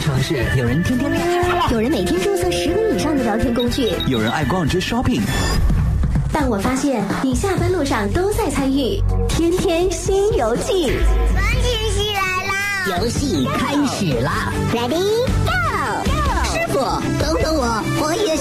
城市，有人天天恋爱， 有人每天注册10个以上的聊天工具， 有人爱逛街 shopping。 但我发现你下班路上都在参与天天新游记。 玩游戏来啦！ 游戏开始啦 Ready go！ 师傅，等等我也